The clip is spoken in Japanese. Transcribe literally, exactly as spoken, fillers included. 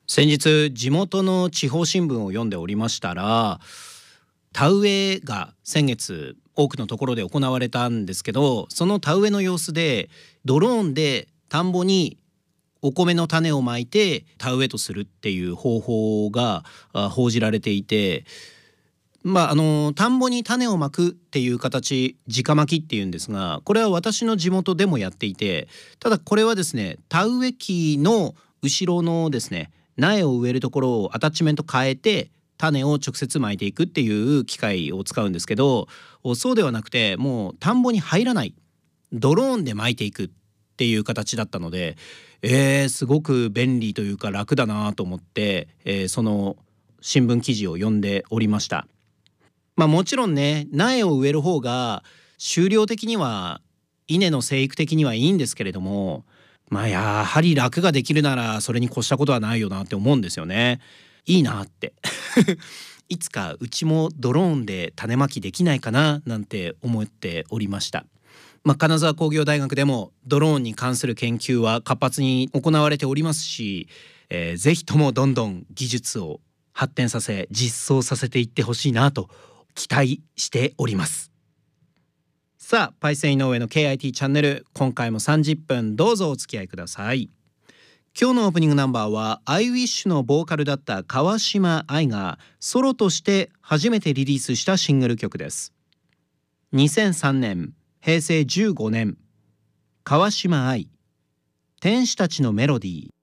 先日地元の地方新聞を読んでおりましたら、田植えが先月多くのところで行われたんですけど、その田植えの様子でドローンで田んぼにお米の種をまいて田植えとするっていう方法があ報じられていて、まあ、あの田んぼに種をまくっていう形、直まきっていうんですが、これは私の地元でもやっていて、ただこれはですね、田植え機の後ろのですね、苗を植えるところをアタッチメント変えて種を直接まいていくっていう機械を使うんですけど、そうではなくて、もう田んぼに入らないドローンでまいていくっていう形だったので、えー、すごく便利というか楽だなと思って、えーその新聞記事を読んでおりました。まあ、もちろんね、苗を植える方が収量的には、稲の生育的にはいいんですけれども、まあやはり楽ができるならそれに越したことはないよなって思うんですよね。いいなっていつかうちもドローンで種まきできないかななんて思っておりました。まあ、金沢工業大学でもドローンに関する研究は活発に行われておりますし、えーぜひともどんどん技術を発展させ実装させていってほしいなと期待しております。さあ、パイセン井上の ケーアイティー チャンネル、今回もさんじゅっぷんどうぞお付き合いください。今日のオープニングナンバーは iWish のボーカルだった川島愛がソロとして初めてリリースしたシングル曲です。にせんさんねん、へいせいじゅうごねん、川島愛、天使たちのメロディー。